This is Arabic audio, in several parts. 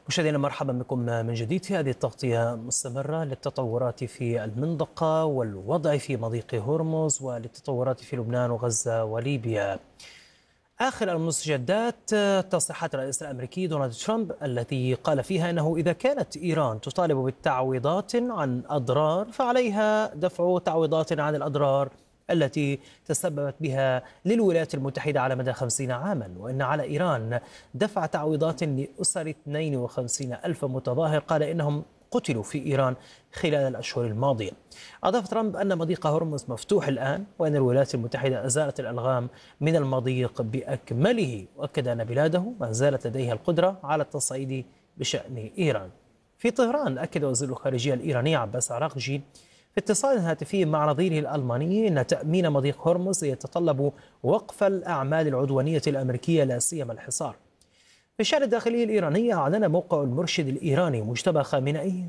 مشاهدينا مرحبا بكم من جديد في هذه التغطية مستمرة للتطورات في المنطقة والوضع في مضيق هرمز وللتطورات في لبنان وغزة وليبيا. آخر المستجدات تصريحات الرئيس الأمريكي دونالد ترامب التي قال فيها أنه إذا كانت إيران تطالب بالتعويضات عن أضرار فعليها دفع تعويضات عن الأضرار التي تسببت بها للولايات المتحدة على مدى 50 عاما، وإن على إيران دفع تعويضات لأسر 52 ألف متظاهر قال إنهم قتلوا في إيران خلال الأشهر الماضية. أضاف ترامب أن مضيق هرمز مفتوح الآن وأن الولايات المتحدة أزالت الألغام من المضيق بأكمله، وأكد أن بلاده ما زالت لديها القدرة على التصعيد بشأن إيران. في طهران أكد وزير الخارجية الإيراني عباس عراقجي في اتصال هاتفي مع نظيره الألماني أن تأمين مضيق هرمز يتطلب وقف الأعمال العدوانية الأمريكية لا سيما الحصار. في الشأن الداخلي الإيراني أعلن موقع المرشد الإيراني مجتبى خامنئي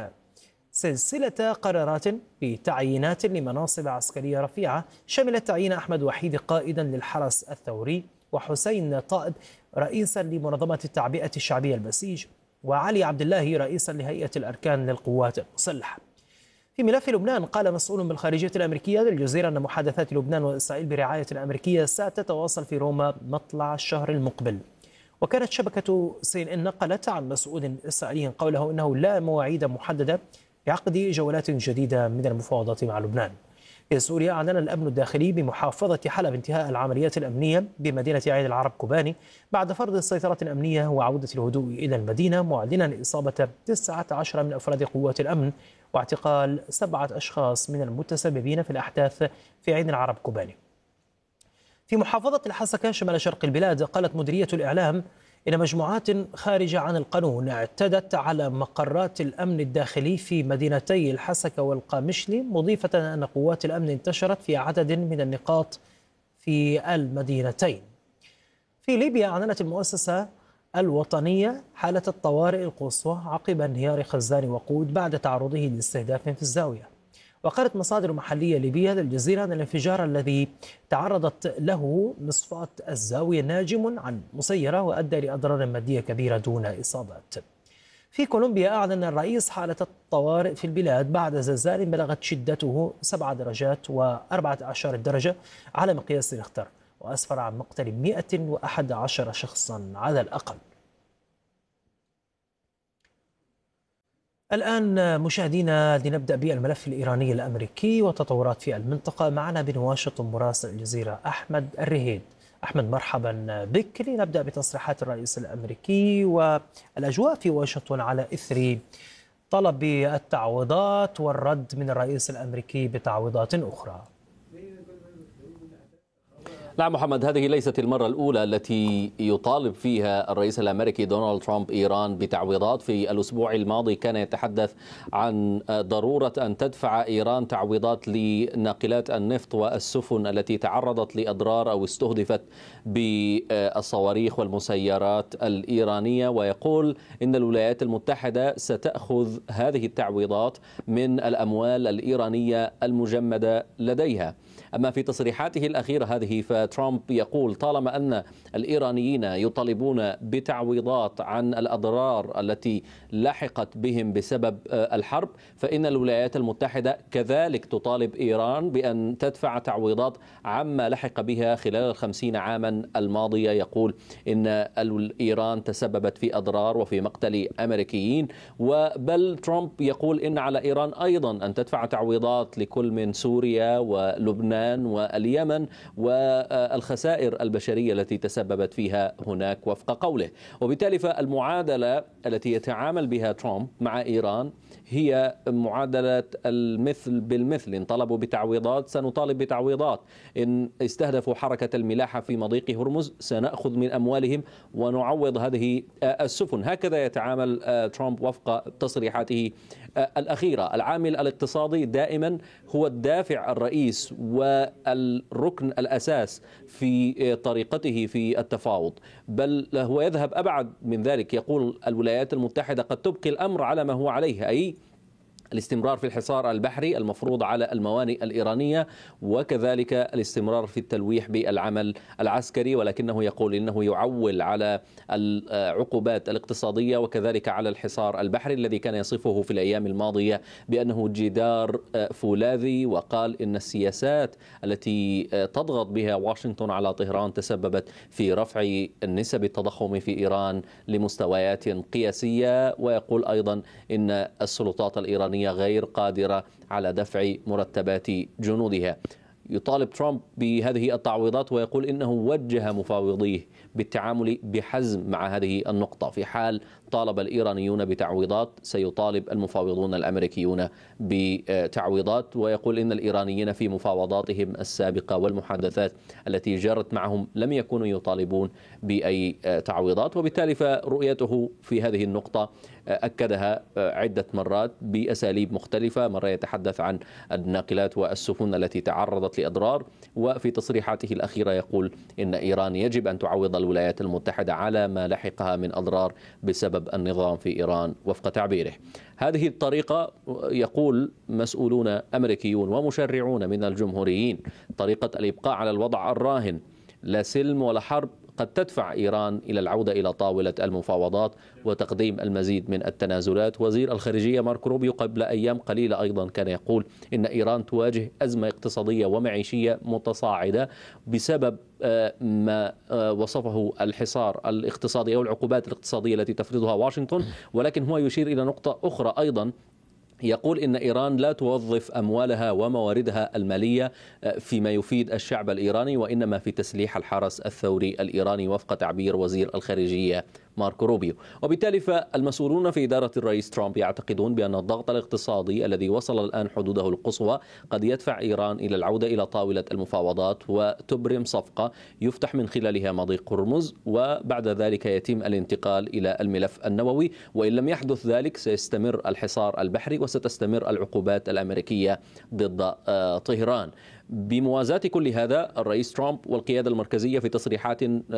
سلسلة قرارات بتعيينات لمناصب عسكرية رفيعة شملت تعيين أحمد وحيد قائدا للحرس الثوري، وحسين طائب رئيسا لمنظمة التعبئة الشعبية البسيج، وعلي عبد الله رئيسا لهيئة الأركان للقوات المسلحة. في ملف لبنان قال مسؤول بالخارجية الأمريكية للجزيرة أن محادثات لبنان وإسرائيل برعاية الأمريكية ستتواصل في روما مطلع الشهر المقبل. وكانت شبكة CNN نقلت عن مسؤول إسرائيلي قوله إنه لا مواعيد محددة لعقد جولات جديدة من المفاوضات مع لبنان. في سوريا أعلن الأمن الداخلي بمحافظة حلب انتهاء العمليات الأمنية بمدينة عين العرب كوباني بعد فرض السيطرة الأمنية وعودة الهدوء إلى المدينة، معلنا إصابة 19 من أفراد قوات الأمن واعتقال 7 أشخاص من المتسببين في الأحداث في عين العرب كوباني. في محافظة الحسكة شمال شرق البلاد قالت مديرية الإعلام إن مجموعات خارجة عن القانون اعتدت على مقرات الأمن الداخلي في مدينتي الحسكة والقامشلي، مضيفة أن قوات الأمن انتشرت في عدد من النقاط في المدينتين. في ليبيا أعلنت المؤسسة الوطنية حالة الطوارئ القصوى عقب انهيار خزان وقود بعد تعرضه لاستهداف في الزاوية. وقالت مصادر محلية ليبية للجزيرة أن الانفجار الذي تعرضت له مصفاة الزاوية ناجم عن مسيرة وأدى لأضرار مادية كبيرة دون إصابات. في كولومبيا أعلن الرئيس حالة الطوارئ في البلاد بعد زلزال بلغت شدته 7 درجات و14 درجة على مقياس ريختر، وأسفر عن مقتل 111 شخصا على الأقل. الآن مشاهدينا لنبدأ بالملف الإيراني الأمريكي وتطورات في المنطقة. معنا من واشنطن مراسل الجزيرة أحمد الرهيد. أحمد مرحبا بك. لنبدأ بتصريحات الرئيس الأمريكي والأجواء في واشنطن على إثر طلب التعويضات والرد من الرئيس الأمريكي بتعويضات أخرى. نعم محمد، هذه ليست المرة الأولى التي يطالب فيها الرئيس الأمريكي دونالد ترامب إيران بتعويضات. في الأسبوع الماضي كان يتحدث عن ضرورة أن تدفع إيران تعويضات لناقلات النفط والسفن التي تعرضت لأضرار أو استهدفت بالصواريخ والمسيرات الإيرانية، ويقول إن الولايات المتحدة ستأخذ هذه التعويضات من الأموال الإيرانية المجمدة لديها. أما في تصريحاته الأخيرة هذه فترامب يقول طالما أن الإيرانيين يطالبون بتعويضات عن الأضرار التي لحقت بهم بسبب الحرب، فإن الولايات المتحدة كذلك تطالب إيران بأن تدفع تعويضات عما لحق بها خلال 50 عاما الماضية. يقول إن إيران تسببت في أضرار وفي مقتل أمريكيين، وبل ترامب يقول إن على إيران أيضا أن تدفع تعويضات لكل من سوريا ولبنان واليمن والخسائر البشرية التي تسببت فيها هناك وفق قوله. وبالتالي فالمعادلة التي يتعامل بها ترامب مع إيران هي معادلة المثل بالمثل. إن طلبوا بتعويضات سنطالب بتعويضات، إن استهدفوا حركة الملاحة في مضيق هرمز سنأخذ من أموالهم ونعوض هذه السفن. هكذا يتعامل ترامب وفق تصريحاته الأخيرة. العامل الاقتصادي دائما هو الدافع الرئيس والركن الأساس في طريقته في التفاوض، بل هو يذهب أبعد من ذلك. يقول الولايات المتحدة قد تبقي الأمر على ما هو عليه، أي الاستمرار في الحصار البحري المفروض على الموانئ الإيرانية، وكذلك الاستمرار في التلويح بالعمل العسكري، ولكنه يقول إنه يعول على العقوبات الاقتصادية وكذلك على الحصار البحري الذي كان يصفه في الأيام الماضية بأنه جدار فولاذي، وقال إن السياسات التي تضغط بها واشنطن على طهران تسببت في رفع نسب التضخم في إيران لمستويات قياسية، ويقول أيضا إن السلطات الإيرانية غير قادرة على دفع مرتبات جنودها. يطالب ترامب بهذه التعويضات ويقول إنه وجه مفاوضيه بالتعامل بحزم مع هذه النقطة. في حال طالب الإيرانيون بتعويضات سيطالب المفاوضون الأمريكيون بتعويضات، ويقول إن الإيرانيين في مفاوضاتهم السابقة والمحادثات التي جرت معهم لم يكونوا يطالبون بأي تعويضات، وبالتالي فرؤيته في هذه النقطة أكدها عدة مرات بأساليب مختلفة. مرة يتحدث عن الناقلات والسفن التي تعرضت لأضرار، وفي تصريحاته الأخيرة يقول إن إيران يجب أن تعوض الولايات المتحدة على ما لحقها من أضرار بسبب النظام في إيران وفق تعبيره. هذه الطريقة يقول مسؤولون أمريكيون ومشرعون من الجمهوريين، طريقة الإبقاء على الوضع الراهن، لا سلم ولا حرب، قد تدفع إيران إلى العودة إلى طاولة المفاوضات وتقديم المزيد من التنازلات. وزير الخارجية ماركو روبيو قبل أيام قليلة أيضا كان يقول إن إيران تواجه أزمة اقتصادية ومعيشية متصاعدة بسبب ما وصفه الحصار الاقتصادي أو العقوبات الاقتصادية التي تفرضها واشنطن، ولكن هو يشير إلى نقطة أخرى أيضا، يقول إن إيران لا توظف أموالها ومواردها المالية فيما يفيد الشعب الإيراني، وإنما في تسليح الحرس الثوري الإيراني وفق تعبير وزير الخارجية ماركو روبيو. وبالتالي فالمسؤولون في إدارة الرئيس ترامب يعتقدون بأن الضغط الاقتصادي الذي وصل الآن حدوده القصوى قد يدفع إيران إلى العودة إلى طاولة المفاوضات وتبرم صفقة يفتح من خلالها مضيق هرمز، وبعد ذلك يتم الانتقال إلى الملف النووي، وإن لم يحدث ذلك سيستمر الحصار البحري وستستمر العقوبات الأمريكية ضد طهران. بموازاة كل هذا الرئيس ترامب والقيادة المركزية في تصريحات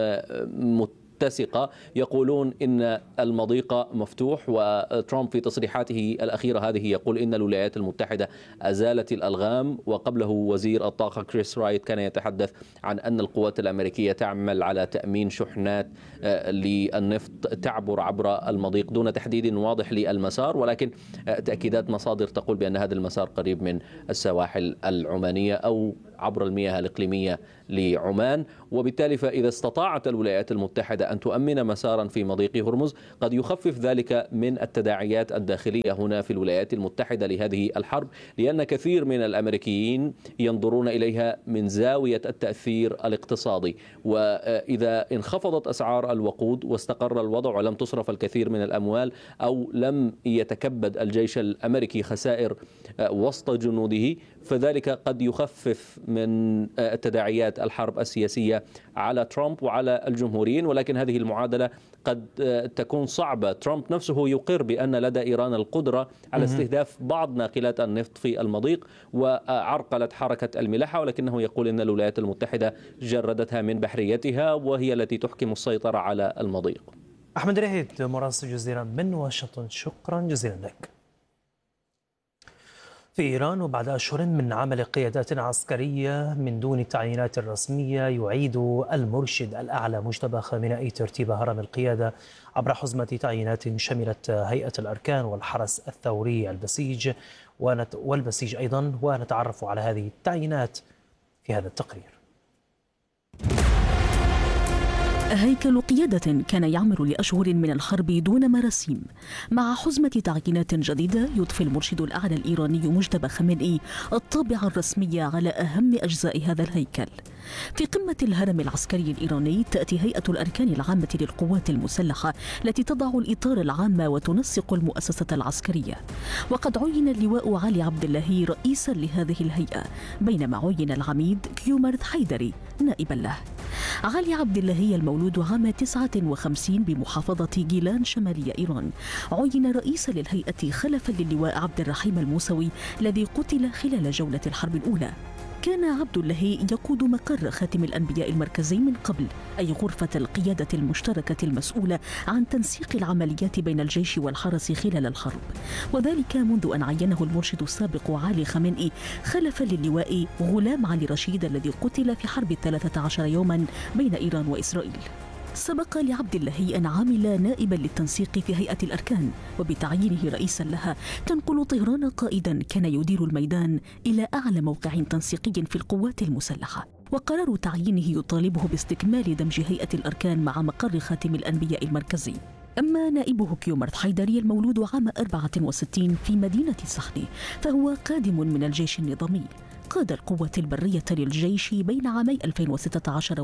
متسقة يقولون إن المضيق مفتوح، وترامب في تصريحاته الأخيرة هذه يقول إن الولايات المتحدة أزالت الألغام، وقبله وزير الطاقة كريس رايت كان يتحدث عن أن القوات الأمريكية تعمل على تأمين شحنات للنفط تعبر عبر المضيق دون تحديد واضح للمسار، ولكن تأكيدات مصادر تقول بأن هذا المسار قريب من السواحل العمانية أو عبر المياه الإقليمية لعمان. وبالتالي فإذا استطاعت الولايات المتحدة أن تؤمن مسارا في مضيق هرمز قد يخفف ذلك من التداعيات الداخلية هنا في الولايات المتحدة لهذه الحرب، لأن كثير من الأمريكيين ينظرون إليها من زاوية التأثير الاقتصادي، وإذا انخفضت أسعار الوقود واستقر الوضع ولم تصرف الكثير من الأموال أو لم يتكبد الجيش الأمريكي خسائر وسط جنوده، فذلك قد يخفف من تداعيات الحرب السياسية على ترامب وعلى الجمهوريين، ولكن هذه المعادلة قد تكون صعبة. ترامب نفسه يقر بأن لدى إيران القدرة على استهداف بعض ناقلات النفط في المضيق وعرقلت حركة الملاحة، ولكنه يقول أن الولايات المتحدة جردتها من بحريتها وهي التي تحكم السيطرة على المضيق. أحمد رهيد مراسل جزيرة من واشنطن، شكرا جزيلا لك. في إيران وبعد أشهر من عمل قيادات عسكرية من دون التعيينات الرسمية، يعيد المرشد الأعلى مجتبى خامنئي ترتيب هرم القيادة عبر حزمة تعيينات شملت هيئة الأركان والحرس الثوري البسيج والبسيج أيضا، ونتعرف على هذه التعيينات في هذا التقرير. هيكل قيادة كان يعمل لأشهر من الحرب دون مراسيم، مع حزمة تعيينات جديدة يضفي المرشد الأعلى الإيراني مجتبى خامنئي الطابع الرسمي على أهم أجزاء هذا الهيكل. في قمة الهرم العسكري الإيراني تأتي هيئة الأركان العامة للقوات المسلحة التي تضع الإطار العام وتنسق المؤسسة العسكرية، وقد عين اللواء علي عبد الله رئيسا لهذه الهيئة، بينما عين العميد كيومرث حيدري نائبا له. علي عبد الله المولود عام 59 بمحافظة جيلان شمالية إيران عين رئيسا للهيئة خلفا للواء عبد الرحيم الموسوي الذي قتل خلال جولة الحرب الأولى. كان عبد اللهي يقود مقر خاتم الأنبياء المركزي من قبل، أي غرفة القيادة المشتركة المسؤولة عن تنسيق العمليات بين الجيش والحرس خلال الحرب، وذلك منذ أن عينه المرشد السابق علي خامنئي خلفا للواء غلام علي رشيد الذي قتل في حرب 13 يوما بين إيران وإسرائيل. سبق لعبد اللهي أن عمل نائبا للتنسيق في هيئة الأركان، وبتعيينه رئيسا لها تنقل طهران قائدا كان يدير الميدان إلى أعلى موقع تنسيقي في القوات المسلحة. وقرار تعيينه يطالبه باستكمال دمج هيئة الأركان مع مقر خاتم الأنبياء المركزي. أما نائبه كيومرث حيدري المولود عام 64 في مدينة سحني فهو قادم من الجيش النظامي، قاد القوة البرية للجيش بين عامي 2016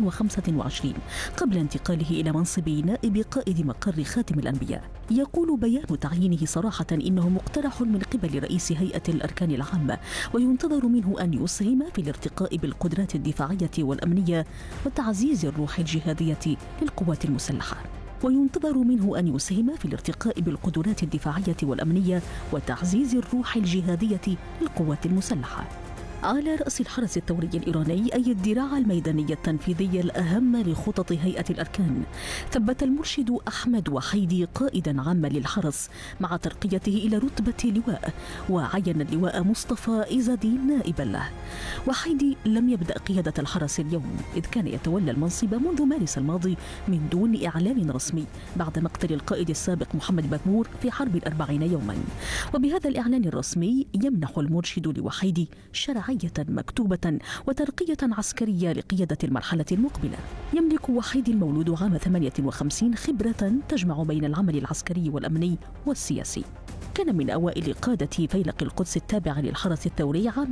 و2025 قبل انتقاله إلى منصب نائب قائد مقر خاتم الأنبياء. يقول بيان تعيينه صراحة إنه مقترح من قبل رئيس هيئة الأركان العامة، وينتظر منه أن يسهم في الارتقاء بالقدرات الدفاعية والأمنية وتعزيز الروح الجهادية للقوات المسلحة. وينتظر منه أن يسهم في الارتقاء بالقدرات الدفاعية والأمنية وتعزيز الروح الجهادية للقوات المسلحة. على رأس الحرس الثوري الإيراني أي الذراع الميدانية التنفيذية الأهم لخطط هيئة الأركان، ثبت المرشد أحمد وحيدي قائدا عاما للحرس مع ترقيته إلى رتبة لواء، وعين اللواء مصطفى إيزادي نائبا له. وحيدي لم يبدأ قيادة الحرس اليوم، إذ كان يتولى المنصب منذ مارس الماضي من دون إعلان رسمي بعد مقتل القائد السابق محمد بكبور في حرب 40 يوما. وبهذا الإعلان الرسمي يمنح المرشد لوحيدي شرعية مكتوبة وترقية عسكرية لقيادة المرحلة المقبلة. يملك وحيدي المولود عام 58 خبرة تجمع بين العمل العسكري والأمني والسياسي. كان من أوائل قادة فيلق القدس التابع للحرس الثوري عام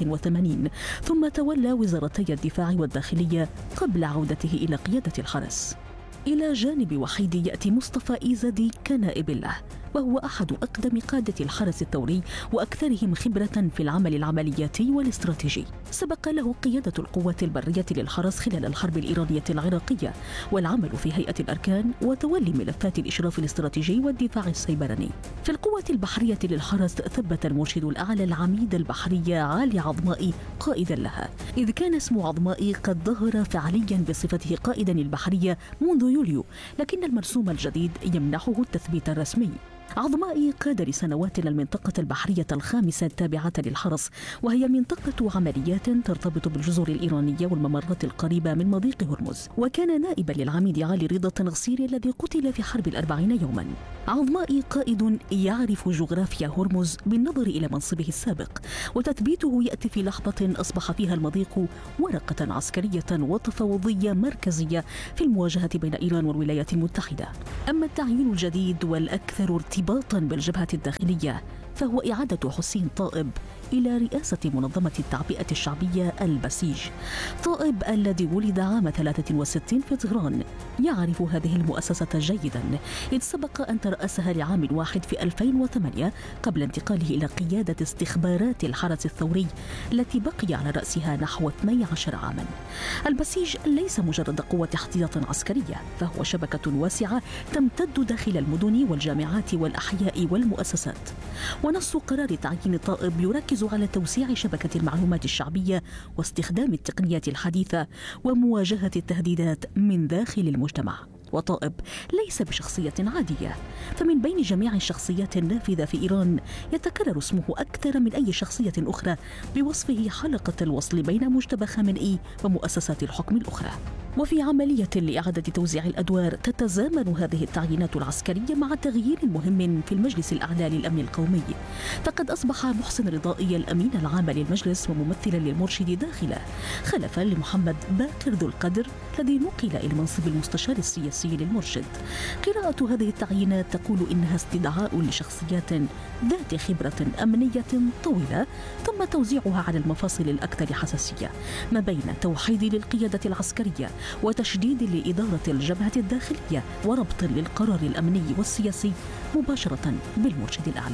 88، ثم تولى وزارتي الدفاع والداخلية قبل عودته إلى قيادة الحرس. إلى جانب وحيدي يأتي مصطفى إيزادي كنائب له، وهو أحد أقدم قادة الحرس الثوري وأكثرهم خبرة في العمل العملياتي والاستراتيجي. سبق له قيادة القوات البرية للحرس خلال الحرب الإيرانية العراقية، والعمل في هيئة الأركان، وتولي ملفات الإشراف الاستراتيجي والدفاع السيبراني. في القوة البحرية للحرس ثبت المرشد الأعلى العميد البحرية علي عظمائي قائدا لها، إذ كان اسم عظمائي قد ظهر فعليا بصفته قائدا البحرية منذ يوليو، لكن المرسوم الجديد يمنحه التثبيت الرسمي. عظمائي قاد لسنوات المنطقة البحرية الخامسة التابعة للحرس، وهي منطقة عمليات ترتبط بالجزر الإيرانية والممرات القريبة من مضيق هرمز، وكان نائبا للعميد علي رضا التنغسيري الذي قتل في حرب 40 يوما. عظمائي قائد يعرف جغرافيا هرمز بالنظر إلى منصبه السابق، وتثبيته يأتي في لحظة أصبح فيها المضيق ورقة عسكرية وتفاوضية مركزية في المواجهة بين إيران والولايات المتحدة. أما التعيين الجديد والأكثر ارتباطا بالجبهة الداخلية فهو إعادة حسين طائب إلى رئاسة منظمة التعبئة الشعبية البسيج. طائب الذي ولد عام 63 في طهران يعرف هذه المؤسسة جيدا، إذ سبق أن ترأسها لعام واحد في 2008 قبل انتقاله إلى قيادة استخبارات الحرس الثوري التي بقي على رأسها نحو 12 عاما. البسيج ليس مجرد قوة احتياط عسكرية، فهو شبكة واسعة تمتد داخل المدن والجامعات والأحياء والمؤسسات. ونص قرار تعيين طائب يركز على توسيع شبكة المعلومات الشعبية واستخدام التقنيات الحديثة ومواجهة التهديدات من داخل المجتمع. وطائب ليس بشخصية عادية، فمن بين جميع الشخصيات النافذة في إيران يتكرر اسمه أكثر من أي شخصية أخرى بوصفه حلقة الوصل بين مجتبى خامنئي ومؤسسات الحكم الأخرى. وفي عملية لإعادة توزيع الأدوار تتزامن هذه التعيينات العسكرية مع تغيير مهم في المجلس الأعلى للأمن القومي، فقد أصبح محسن رضائي الأمين العام للمجلس وممثلا للمرشد داخله، خلفا لمحمد باقر ذو القدر الذي نقل إلى منصب المستشار السياسي للمرشد. قراءة هذه التعيينات تقول إنها استدعاء لشخصيات ذات خبرة أمنية طويلة، ثم توزيعها على المفاصل الأكثر حساسية ما بين توحيد للقيادة العسكرية وتشديد لإدارة الجبهة الداخلية وربط للقرار الأمني والسياسي مباشرة بالمرشد الأعلى.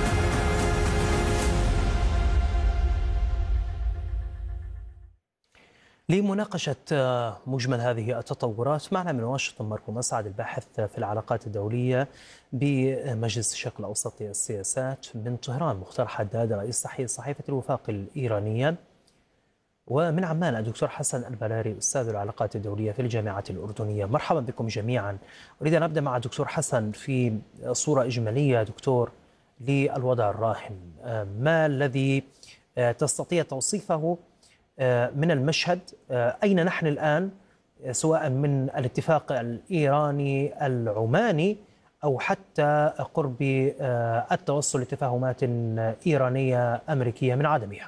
لمناقشة مجمل هذه التطورات معنا من واشنطن مركو مسعد الباحث في العلاقات الدولية بمجلس الشرق الأوسط للسياسات. من طهران مختار حداد رئيس تحرير صحيفة الوفاق الإيرانية. ومن عمان الدكتور حسن البلاري أستاذ العلاقات الدولية في الجامعة الأردنية. مرحبا بكم جميعا. أريد أن أبدأ مع الدكتور حسن في صورة إجمالية دكتور للوضع الراهن. ما الذي تستطيع توصيفه من المشهد؟ أين نحن الآن سواء من الاتفاق الإيراني العماني أو حتى قرب التوصل لتفاهمات إيرانية أمريكية من عدمها؟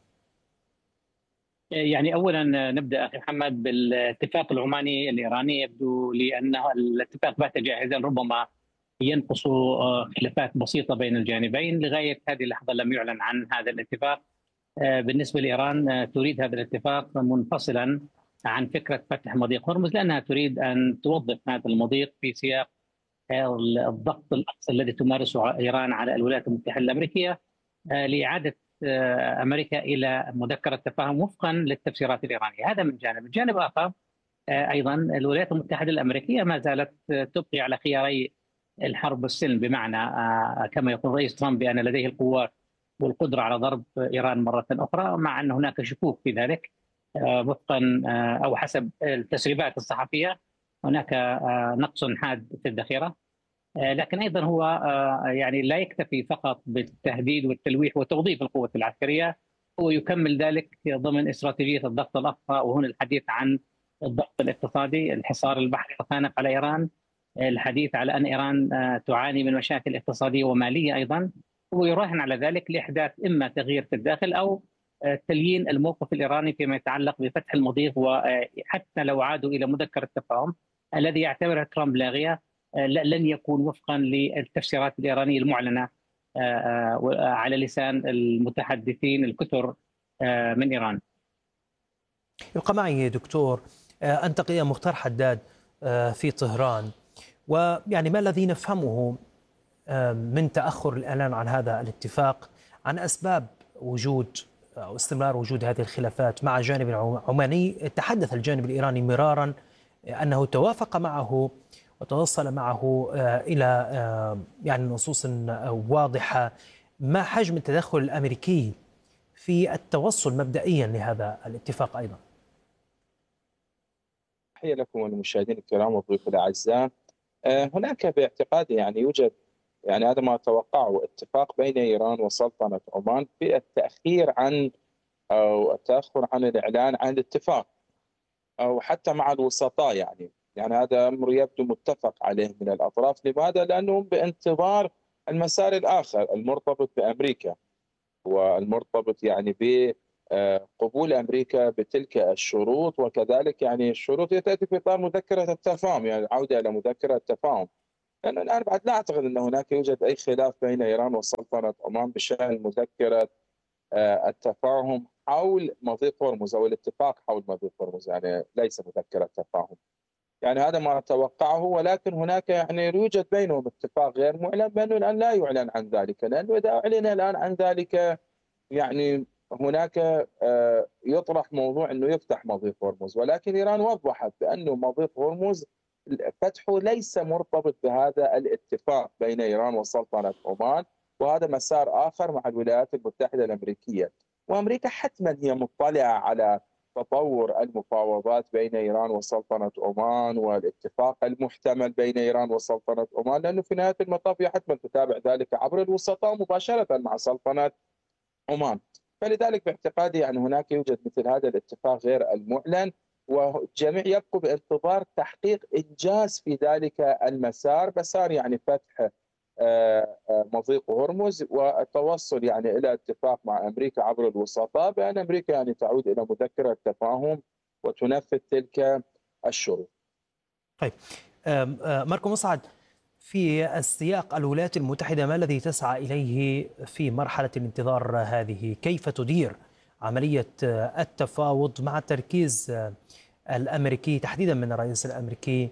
يعني اولا نبدا اخي محمد بالاتفاق العماني الايراني. يبدو لي ان الاتفاق بات جاهزا، ربما ينقص خلافات بسيطه بين الجانبين. لغايه هذه اللحظه لم يعلن عن هذا الاتفاق. بالنسبه لايران تريد هذا الاتفاق منفصلا عن فكره فتح مضيق هرمز، لانها تريد ان توظف هذا المضيق في سياق الضغط الاقصى الذي تمارسه ايران على الولايات المتحده الامريكيه لاعاده امريكا الى مذكره تفاهم وفقا للتفسيرات الايرانيه. هذا من جانب. الجانب الاخر ايضا الولايات المتحده الامريكيه ما زالت تبقي على خياري الحرب والسلم، بمعنى كما يقول رئيس ترامب بان لديه القوات والقدره على ضرب ايران مره اخرى، مع ان هناك شكوك في ذلك وفقا او حسب التسريبات الصحفيه. هناك نقص حاد في الذخيره، لكن ايضا هو يعني لا يكتفي فقط بالتهديد والتلويح وتوظيف القوة العسكرية، هو يكمل ذلك ضمن استراتيجية الضغط الأقصى، وهنا الحديث عن الضغط الاقتصادي، الحصار البحري الخانق على إيران، الحديث على أن إيران تعاني من مشاكل اقتصادية ومالية أيضا. هو يراهن على ذلك لإحداث إما تغيير في الداخل أو تليين الموقف الإيراني فيما يتعلق بفتح المضيق، وحتى لو عادوا إلى مذكرة التفاهم الذي يعتبرها ترامب لاغية لن يكون وفقا للتفسيرات الإيرانية المعلنة على لسان المتحدثين الكثر من إيران. يبقى معي دكتور أنتقل إلى مختار حداد في طهران، ويعني ما الذي نفهمه من تأخر الإعلان عن هذا الاتفاق، عن أسباب وجود أو استمرار وجود هذه الخلافات مع الجانب العماني؟ تحدث الجانب الإيراني مرارا أنه توافق معه وتوصل معه إلى يعني نصوص واضحة. ما حجم التدخل الأمريكي في التوصل مبدئيا لهذا الاتفاق أيضا؟ تحية لكم والمشاهدين الكرام والضيوف الأعزاء. هناك باعتقادي يعني يوجد يعني هذا ما أتوقعه اتفاق بين إيران وسلطنة عمان في التأخير عن أو التأخر عن الإعلان عن الاتفاق أو حتى مع الوسطاء. يعني هذا أمر يبدو متفق عليه من الأطراف. لماذا؟ لأنهم بانتظار المسار الآخر المرتبط بأمريكا والمرتبط يعني بقبول أمريكا بتلك الشروط، وكذلك يعني الشروط تأتي في إطار مذكرة التفاهم، يعني العودة إلى مذكرة التفاهم. لأن الآن بعد لا أعتقد أن هناك يوجد أي خلاف بين إيران وسلطنة عمان بشأن مذكرة التفاهم حول مضيق هرمز أو الاتفاق حول مضيق هرمز، يعني ليس مذكرة تفاهم. يعني هذا ما أتوقعه، ولكن هناك يعني يوجد بينهم اتفاق غير معلن بأنه الآن لا يعلن عن ذلك، لأنه إذا أعلن الآن عن ذلك يعني هناك يطرح موضوع أنه يفتح مضيق هرمز، ولكن إيران وضحت بأنه مضيق هرمز فتحه ليس مرتبط بهذا الاتفاق بين إيران وسلطنة عمان، وهذا مسار آخر مع الولايات المتحدة الأمريكية. وأمريكا حتما هي مطلعة على تطور المفاوضات بين إيران وسلطنة عمان والاتفاق المحتمل بين إيران وسلطنة عمان، لأنه في نهاية المطاف هي حتما تتابع ذلك عبر الوسطاء مباشرة مع سلطنة عمان. فلذلك باعتقادي يعني هناك يوجد مثل هذا الاتفاق غير المعلن، والجميع يبقوا بانتظار تحقيق إنجاز في ذلك المسار، مسار يعني فتح مضيق هرمز والتوصل يعني إلى اتفاق مع أمريكا عبر الوسطاء بأن أمريكا يعني تعود إلى مذكرة تفاهم وتنفذ تلك الشروط. طيب ماركو مسعد، في السياق الولايات المتحدة ما الذي تسعى إليه في مرحلة الانتظار هذه؟ كيف تدير عملية التفاوض مع التركيز الأمريكي تحديدا من الرئيس الأمريكي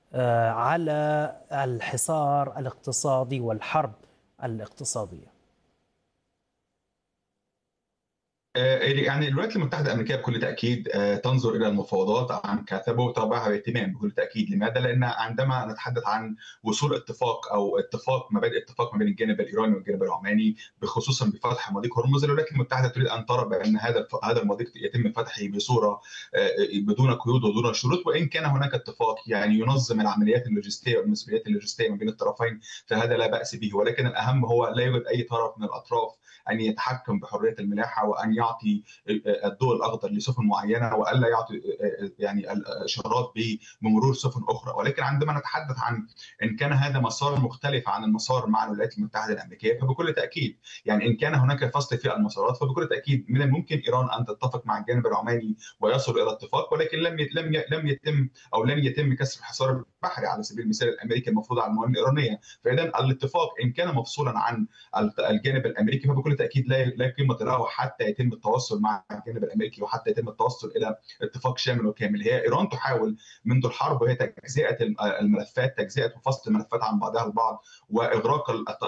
على الحصار الاقتصادي والحرب الاقتصادية؟ يعني الولايات المتحدة الأمريكية بكل تأكيد تنظر إلى المفاوضات عن كثب وتتابعها باهتمام بكل تأكيد. لماذا؟ لأن عندما نتحدث عن وصول اتفاق أو مبادئ اتفاق ما بين الجانب الإيراني والجانب العماني خصوصا بفتح مضيق هرمز، الولايات المتحدة تريد أن ترى بأن هذا المضيق يتم فتحه بصورة بدون قيود ودون شروط، وإن كان هناك اتفاق يعني ينظم العمليات اللوجستية والمسؤوليات اللوجستية ما بين الطرفين فهذا لا بأس به، ولكن الأهم هو لا يوجد أي طرف من الأطراف أن يتحكم بحرية الملاحة وأن يعطي الضوء الأخضر لسفن معينة وألا يعطي يعني الإشارات بمرور سفن أخرى. ولكن عندما نتحدث عن إن كان هذا مسار مختلف عن المسار مع الولايات المتحدة الأمريكية فبكل تأكيد يعني إن كان هناك فصل في المسارات فبكل تأكيد من الممكن إيران أن تتفق مع الجانب العماني ويصل إلى اتفاق، ولكن لم يتم أو لن يتم كسر الحصار البحري على سبيل المثال الأمريكي المفروض على الموانئ الإيرانية. فإذا الاتفاق إن كان مفصولا عن الجانب الأمريكي فبكل تأكيد لا قيمة له حتى يتم التوصل مع الجانب الأمريكي وحتى يتم التوصل إلى اتفاق شامل وكامل. هي إيران تحاول منذ الحرب وهي تجزئة الملفات، تجزئة وفصل الملفات عن بعضها البعض وإغراق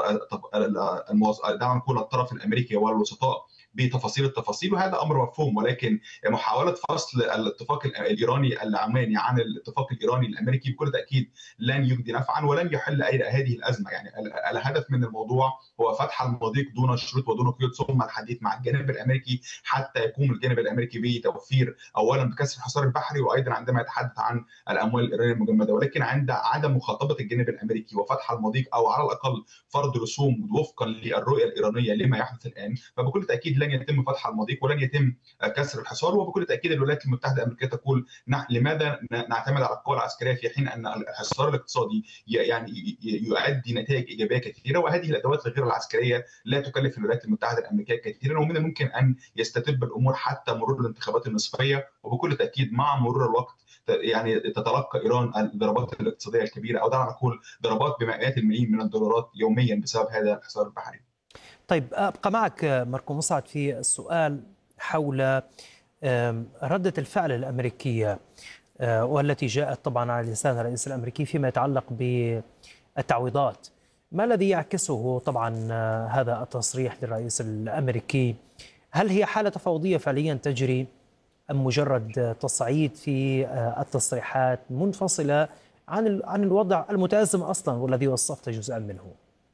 دعنا نقول الطرف الأمريكي والوسطاء بتفاصيل وهذا امر مفهوم، ولكن محاوله فصل الاتفاق الايراني العماني عن الاتفاق الايراني الامريكي بكل تاكيد لن يجدي نفعا ولن يحل هذه الازمه. يعني الهدف من الموضوع هو فتح المضيق دون شروط ودون قيود ثم الحديث مع الجانب الامريكي حتى يقوم الجانب الامريكي بتوفير اولا بكسر الحصار البحري وايضا عندما يتحدث عن الاموال الايرانيه المجمده، ولكن عند عدم مخاطبه الجانب الامريكي وفتح المضيق او على الاقل فرض رسوم وفقا للرؤيه الايرانيه لما يحدث الان فبكل تاكيد لن يتم فتح المضيق ولن يتم كسر الحصار. وبكل تاكيد الولايات المتحده الامريكيه تقول لماذا نعتمد على القوى العسكريه في حين ان الحصار الاقتصادي يعني يؤدي نتائج ايجابيه كثيره، وهذه الادوات الغير العسكريه لا تكلف الولايات المتحده الامريكيه كثيرا ومن الممكن ان يستتب الامور حتى مرور الانتخابات النصفيه. وبكل تاكيد مع مرور الوقت يعني تتلقى ايران الضربات الاقتصاديه الكبيره او دعنا نقول ضربات بمئات الملايين من الدولارات يوميا بسبب هذا الحصار البحري. طيب أبقى معك ماركو مسعد في السؤال حول ردة الفعل الأمريكية والتي جاءت طبعا على لسان الرئيس الأمريكي فيما يتعلق بالتعويضات. ما الذي يعكسه طبعا هذا التصريح للرئيس الأمريكي؟ هل هي حالة تفاوضية فعليا تجري أم مجرد تصعيد في التصريحات منفصلة عن الوضع المتأزم أصلا والذي وصفت جزءا منه؟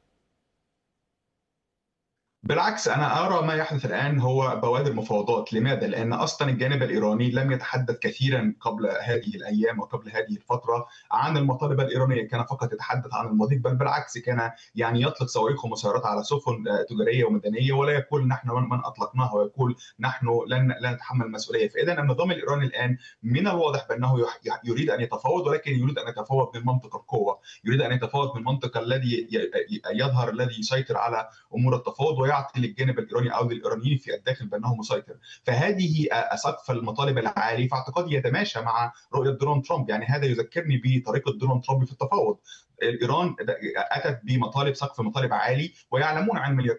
بالعكس أنا أرى ما يحدث الآن هو بوادر مفاوضات. لماذا؟ لأن أصلا الجانب الإيراني لم يتحدث كثيرا قبل هذه الأيام وقبل هذه الفترة عن المطالب الإيرانية، كان فقط يتحدث عن المضيق، بل بالعكس كان يعني يطلق صواريخ ومسيرات على سفن تجارية ومدنية ولا يقول نحن من أطلقناها ويقول نحن لن نتحمل المسؤولية. فإذا النظام الإيراني الآن من الواضح بأنه يريد أن يتفاوض، ولكن يريد أن يتفاوض من منطق القوة، يريد أن يتفاوض من منطق الذي يظهر الذي يسيطر على أمور التفاوض ويعطي للجانب الايراني او للايرانيين في الداخل بانه مسيطر. فهذه سقف المطالب العالي في اعتقادي يتماشى مع رؤيه دونالد ترامب. يعني هذا يذكرني بطريقه دونالد ترامب في التفاوض. ايران اتت بمطالب سقف مطالب عالي ويعلمون علم اليقين